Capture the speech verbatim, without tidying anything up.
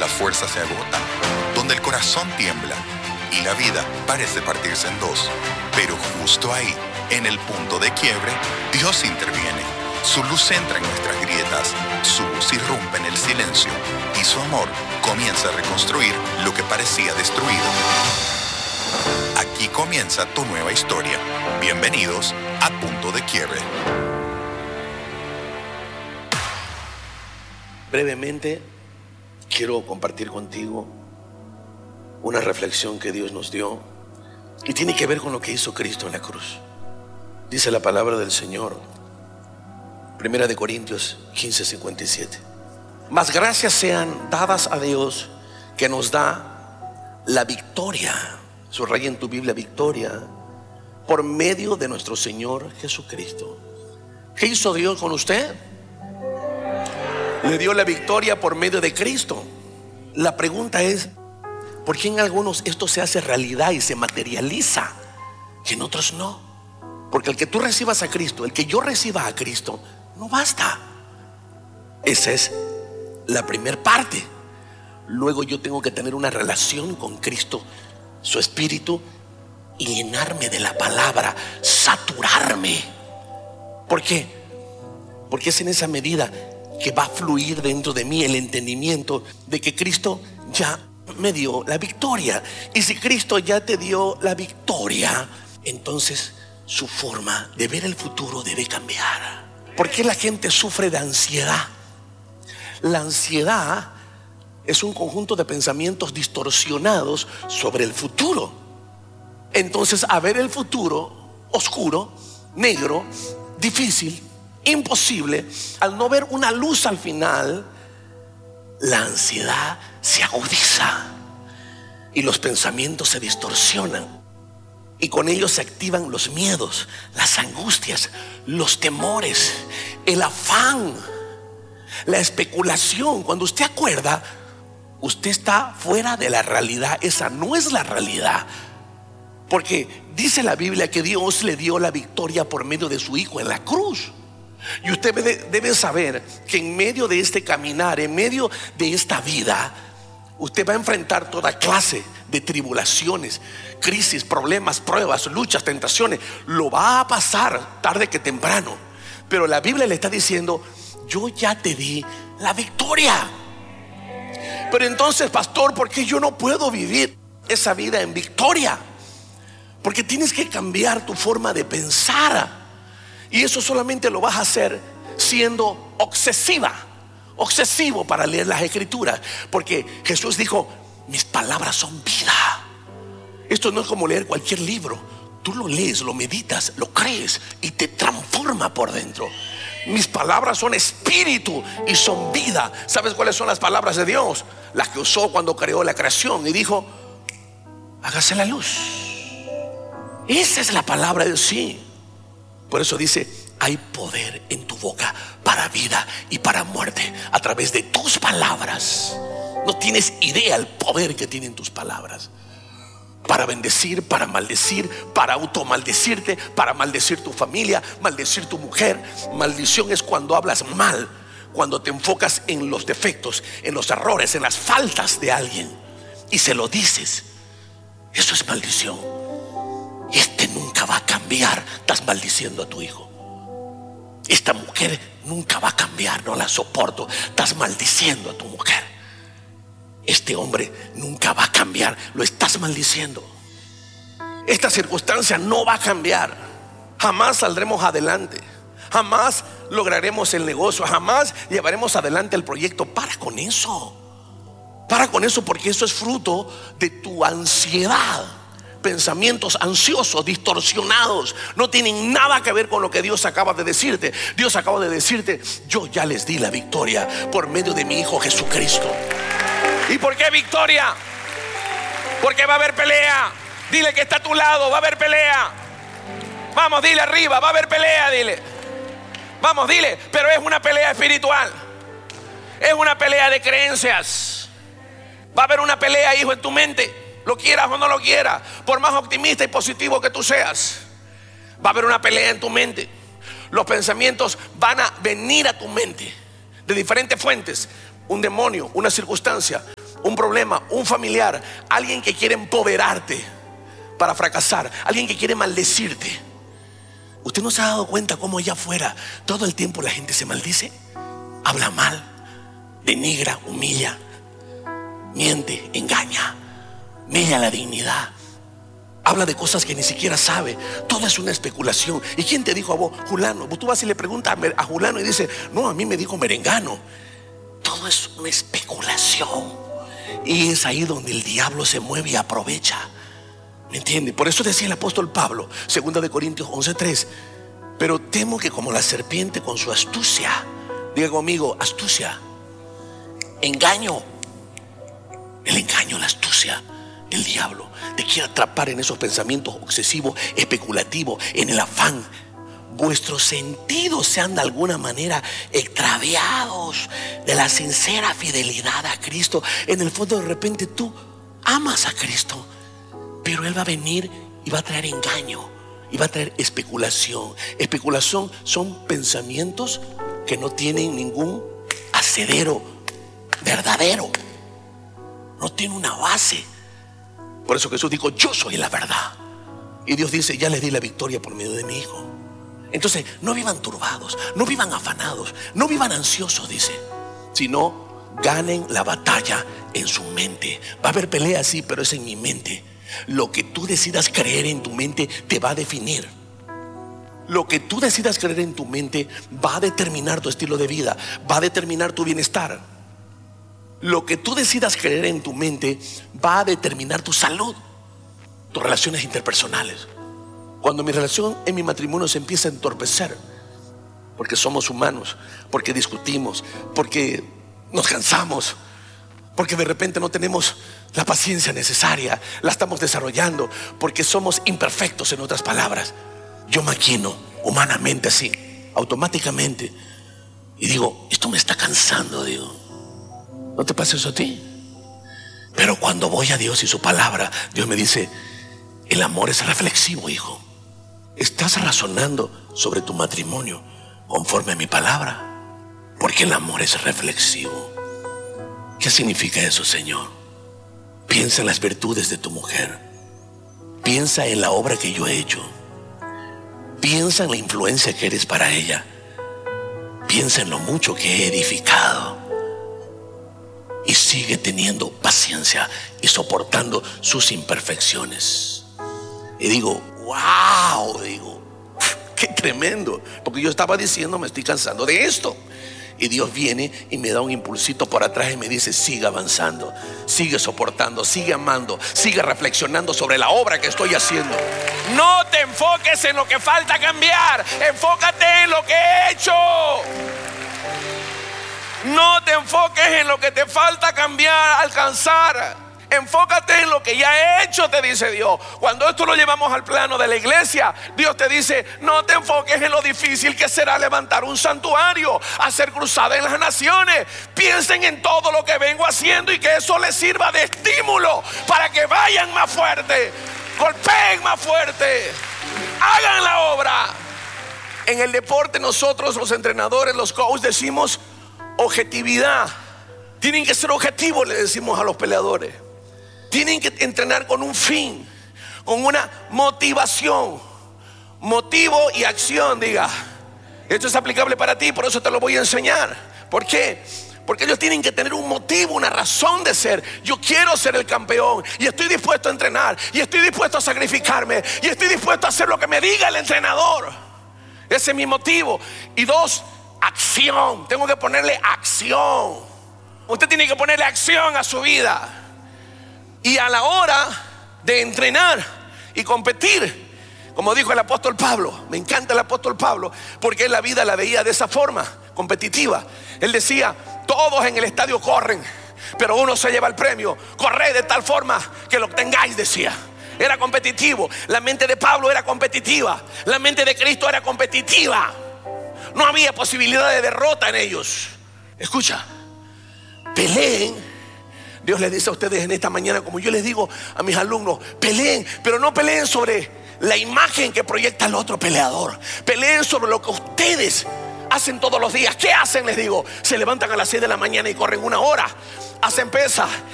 la fuerza se agota, donde el corazón tiembla y la vida parece partirse en dos. Pero justo ahí, en el punto de quiebre, Dios interviene. Su luz entra en nuestras grietas, su voz irrumpe en el silencio y su amor comienza a reconstruir lo que parecía destruido. Aquí comienza tu nueva historia. Bienvenidos a Punto de Quiebre. Brevemente, quiero compartir contigo una reflexión que Dios nos dio y tiene que ver con lo que hizo Cristo en la cruz. Dice la palabra del Señor, Primera de Corintios quince, cincuenta y siete. Mas gracias sean dadas a Dios que nos da la victoria, subraya en tu Biblia victoria, por medio de nuestro Señor Jesucristo. ¿Qué hizo Dios con usted? Le dio la victoria por medio de Cristo. La pregunta es, ¿por qué en algunos esto se hace realidad y se materializa y en otros no? Porque el que tú recibas a Cristo, el que yo reciba a Cristo, no basta. Esa es la primera parte. Luego yo tengo que tener una relación con Cristo, su Espíritu, y llenarme de la palabra, saturarme. ¿Por qué? Porque es en esa medida que va a fluir dentro de mí el entendimiento de que Cristo ya me dio la victoria. Y si Cristo ya te dio la victoria, entonces su forma de ver el futuro debe cambiar. ¿Por qué la gente sufre de ansiedad? La ansiedad es un conjunto de pensamientos distorsionados sobre el futuro. Entonces, a ver el futuro oscuro, negro, difícil, imposible, al no ver una luz al final, la ansiedad se agudiza y los pensamientos se distorsionan, y con ellos se activan los miedos, las angustias, los temores, el afán, la especulación. Cuando usted acuerda, usted está fuera de la realidad. Esa no es la realidad, porque dice la Biblia que Dios le dio la victoria por medio de su Hijo en la cruz. Y usted debe, debe saber que en medio de este caminar, en medio de esta vida, usted va a enfrentar toda clase de tribulaciones, crisis, problemas, pruebas, luchas, tentaciones. Lo va a pasar tarde que temprano. Pero la Biblia le está diciendo, yo ya te di la victoria. Pero entonces, pastor, ¿por qué yo no puedo vivir esa vida en victoria? Porque tienes que cambiar tu forma de pensar. Y eso solamente lo vas a hacer siendo obsesiva, obsesivo para leer las escrituras. Porque Jesús dijo, mis palabras son vida. Esto no es como leer cualquier libro. Tú lo lees, lo meditas, lo crees y te transforma por dentro. Mis palabras son espíritu y son vida. ¿Sabes cuáles son las palabras de Dios? Las que usó cuando creó la creación y dijo, hágase la luz. Esa es la palabra de sí. Por eso dice, hay poder en tu boca para vida y para muerte a través de tus palabras. No tienes idea el poder que tienen tus palabras. Para bendecir, para maldecir, para automaldecirte, para maldecir tu familia, maldecir tu mujer. Maldición es cuando hablas mal, cuando te enfocas en los defectos, en los errores, en las faltas de alguien y se lo dices. Eso es maldición. Este nunca va a cambiar. Estás maldiciendo a tu hijo. Esta mujer nunca va a cambiar, no la soporto. Estás maldiciendo a tu mujer. Este hombre nunca va a cambiar, lo estás maldiciendo. Esta circunstancia no va a cambiar. Jamás saldremos adelante. Jamás lograremos el negocio. Jamás llevaremos adelante el proyecto. Para con eso. Para con eso, porque eso es fruto de tu ansiedad. Pensamientos ansiosos, distorsionados, no tienen nada que ver con lo que Dios acaba de decirte. Dios acaba de decirte, yo ya les di la victoria por medio de mi Hijo Jesucristo. ¿Y por qué victoria? Porque va a haber pelea. Dile que está a tu lado, va a haber pelea. Vamos, dile arriba, va a haber pelea, dile. Vamos, dile, pero es una pelea espiritual. Es una pelea de creencias. Va a haber una pelea, hijo, en tu mente. Lo quieras o no lo quieras, por más optimista y positivo que tú seas, va a haber una pelea en tu mente. Los pensamientos van a venir a tu mente de diferentes fuentes. Un demonio, una circunstancia, un problema, un familiar, alguien que quiere empoderarte para fracasar, alguien que quiere maldecirte. ¿Usted no se ha dado cuenta cómo allá afuera todo el tiempo la gente se maldice? Habla mal, denigra, humilla, miente, engaña, mella la dignidad, habla de cosas que ni siquiera sabe. Todo es una especulación. ¿Y quién te dijo a vos, Julano? Tú vas y le preguntas a Julano y dice: no, a mí me dijo Merengano. Todo es una especulación. Y es ahí donde el diablo se mueve y aprovecha. ¿Me entiende? Por eso decía el apóstol Pablo, segunda de Corintios once tres: pero temo que como la serpiente con su astucia, diga conmigo, astucia, engaño, el engaño, la astucia del diablo te quiere atrapar en esos pensamientos obsesivos, especulativos, en el afán. Vuestros sentidos sean de alguna manera extraviados de la sincera fidelidad a Cristo. En el fondo, de repente tú amas a Cristo, pero Él va a venir y va a traer engaño y va a traer especulación. Especulación son pensamientos que no tienen ningún asidero verdadero, no tiene una base. Por eso Jesús dijo: yo soy la verdad. Y Dios dice: ya les di la victoria por medio de mi Hijo. Entonces no vivan turbados, no vivan afanados, no vivan ansiosos, dice, sino ganen la batalla en su mente. Va a haber pelea, sí, pero es en mi mente. Lo que tú decidas creer en tu mente te va a definir. Lo que tú decidas creer en tu mente va a determinar tu estilo de vida, va a determinar tu bienestar. Lo que tú decidas creer en tu mente va a determinar tu salud, tus relaciones interpersonales. Cuando mi relación en mi matrimonio se empieza a entorpecer, porque somos humanos, porque discutimos, porque nos cansamos, porque de repente no tenemos la paciencia necesaria, la estamos desarrollando, porque somos imperfectos, en otras palabras, yo maquino humanamente así, automáticamente, y digo: esto me está cansando, digo. ¿No te pasa eso a ti? Pero cuando voy a Dios y su palabra, Dios me dice: el amor es reflexivo, hijo. Estás razonando sobre tu matrimonio conforme a mi palabra, porque el amor es reflexivo. ¿Qué significa eso, Señor? Piensa en las virtudes de tu mujer. Piensa en la obra que yo he hecho. Piensa en la influencia que eres para ella. Piensa en lo mucho que he edificado. Y sigue teniendo paciencia y soportando sus imperfecciones. Y digo: wow, digo, qué tremendo. Porque yo estaba diciendo: me estoy cansando de esto. Y Dios viene y me da un impulsito por atrás y me dice: sigue avanzando, sigue soportando, sigue amando, sigue reflexionando sobre la obra que estoy haciendo. No te enfoques en lo que falta cambiar, enfócate en lo que he hecho. No te enfoques en lo que te falta cambiar, alcanzar. Enfócate en lo que ya he hecho, te dice Dios. Cuando esto lo llevamos al plano de la iglesia, Dios te dice: no te enfoques en lo difícil que será levantar un santuario, hacer cruzada en las naciones. Piensen en todo lo que vengo haciendo y que eso les sirva de estímulo para que vayan más fuerte, golpeen más fuerte, hagan la obra. En el deporte, nosotros los entrenadores, los coaches, decimos objetividad. Tienen que ser objetivos, le decimos a los peleadores. Tienen que entrenar con un fin, con una motivación. Motivo y acción, diga. Esto es aplicable para ti, por eso te lo voy a enseñar. ¿Por qué? Porque ellos tienen que tener un motivo, una razón de ser. Yo quiero ser el campeón y estoy dispuesto a entrenar, y estoy dispuesto a sacrificarme, y estoy dispuesto a hacer lo que me diga el entrenador. Ese es mi motivo. Y dos, acción. Tengo que ponerle acción. Usted tiene que ponerle acción a su vida. Y a la hora de entrenar y competir, como dijo el apóstol Pablo, me encanta el apóstol Pablo, porque él la vida la veía de esa forma, competitiva. Él decía: todos en el estadio corren, pero uno se lleva el premio. Corred de tal forma que lo tengáis, decía. Era competitivo. La mente de Pablo era competitiva. La mente de Cristo era competitiva. No había posibilidad de derrota en ellos. Escucha, peleen. Dios les dice a ustedes en esta mañana, como yo les digo a mis alumnos: peleen, pero no peleen sobre la imagen que proyecta el otro peleador. Peleen sobre lo que ustedes hacen todos los días. ¿Qué hacen? Les digo: se levantan a las seis de la mañana y corren una hora, hacen pesas